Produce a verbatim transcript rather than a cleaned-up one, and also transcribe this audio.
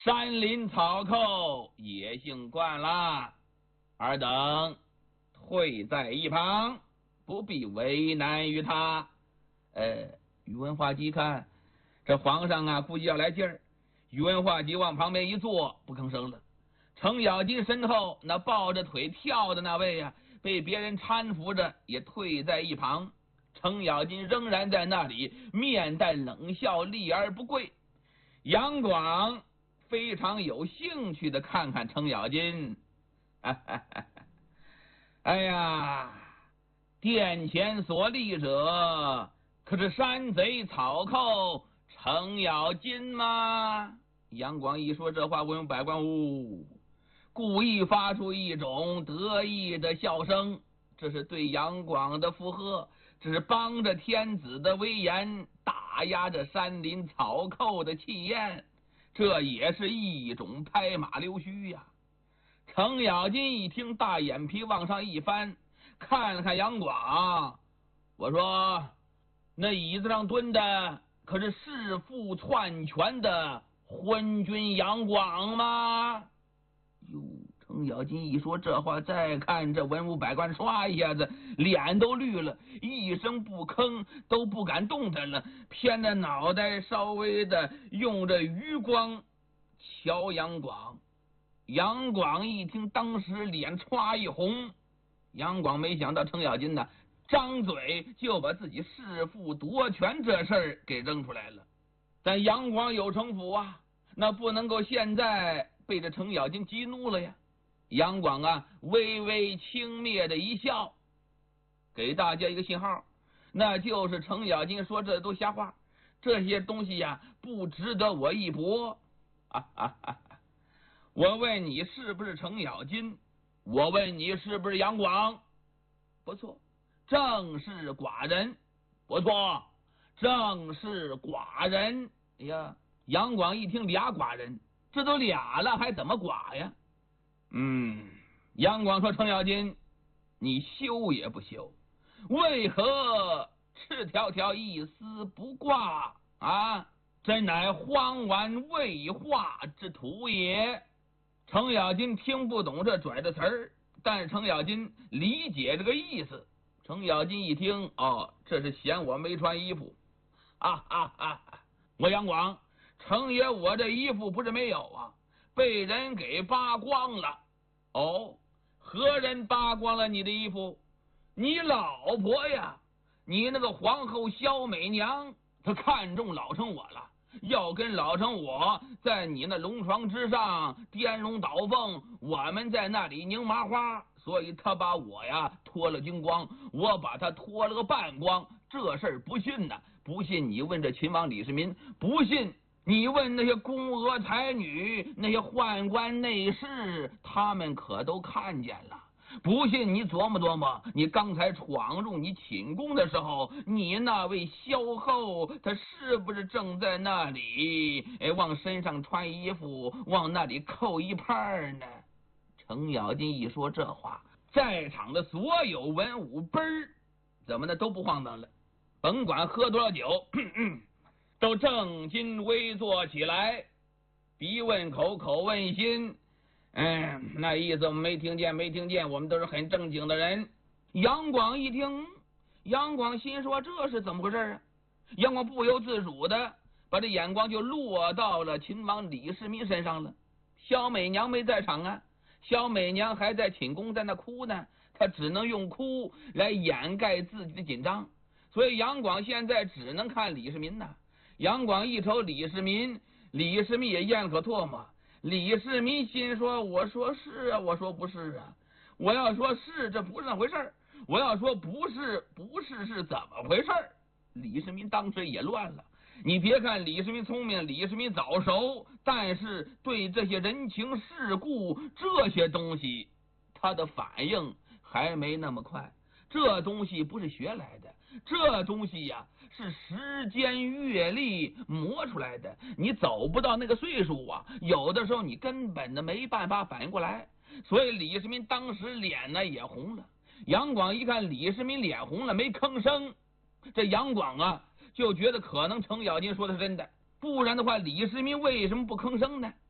山林草寇野性惯了，尔等退在一旁，不必为难于他。呃，宇文化及看这皇上啊，估计要来劲儿。宇文化及往旁边一坐，不吭声了。程咬金身后那抱着腿跳的那位啊，被别人搀扶着也退在一旁。程咬金仍然在那里面带冷笑，立而不跪。杨广非常有兴趣的看看程咬金，哎呀，殿前所立者可是山贼草寇程咬金吗？杨广一说这话，文武百官呜，故意发出一种得意的笑声，这是对杨广的附和，这是帮着天子的威严，打压着山林草寇的气焰，这也是一种拍马溜须呀。程咬金一听，大眼皮往上一翻，看了看杨广，我说那椅子上蹲的可是弑父篡权的昏君杨广吗？哟，程咬金一说这话，再看这文武百官，唰一下子脸都绿了，一声不吭，都不敢动弹了，偏着脑袋稍微的用着余光瞧杨广。杨广一听，当时脸唰一红。杨广没想到程咬金呢，张嘴就把自己弑父夺权这事儿给扔出来了。但杨广有城府啊，那不能够现在被这程咬金激怒了呀。杨广啊，微微轻蔑的一笑，给大家一个信号，那就是程咬金说这都瞎话，这些东西呀，不值得我一搏。啊啊啊！我问你是不是程咬金？我问你是不是杨广？不错，正是寡人。不错，正是寡人。哎呀，杨广一听俩寡人，这都俩了，还怎么寡呀？嗯，杨广说：程咬金，你羞也不羞，为何赤条条一丝不挂啊？真乃荒玩未化之徒也。程咬金听不懂这拽的词儿，但是程咬金理解这个意思。程咬金一听，哦，这是嫌我没穿衣服啊啊啊！我杨广，程爷，我这衣服不是没有啊，被人给扒光了。哦，何人扒光了你的衣服？你老婆呀，你那个皇后萧美娘，她看中老成我了，要跟老成我在你那龙床之上颠龙倒凤，我们在那里拧麻花，所以他把我呀脱了精光，我把他脱了个半光。这事儿不信呐，不信你问这秦王李世民，不信你问那些宫娥才女，那些宦官内侍，他们可都看见了。不信你琢磨琢磨，你刚才闯入你寝宫的时候，你那位萧后她是不是正在那里哎往身上穿衣服，往那里扣一拍呢？程咬金一说这话，在场的所有文武辈儿怎么的都不晃荡了，甭管喝多少酒，咳咳都正襟危坐起来，鼻问口，口问心。嗯，那意思我们没听见，没听见，我们都是很正经的人。杨广一听，杨广心说这是怎么回事啊？杨广不由自主的把这眼光就落到了秦王李世民身上了。萧美娘没在场啊，萧美娘还在寝宫在那哭呢，她只能用哭来掩盖自己的紧张，所以杨广现在只能看李世民呐。杨广一瞅李世民，李世民也咽了口唾沫。李世民心说，我说是啊，我说不是啊，我要说是，这不是那回事儿，我要说不是，不是是怎么回事儿？李世民当时也乱了。你别看李世民聪明，李世民早熟，但是对这些人情世故这些东西，他的反应还没那么快。这东西不是学来的，这东西呀是时间阅历磨出来的。你走不到那个岁数啊，有的时候你根本的没办法反应过来。所以李世民当时脸呢也红了。杨广一看李世民脸红了，没吭声，这杨广啊就觉得可能程咬金说的是真的，不然的话李世民为什么不吭声呢？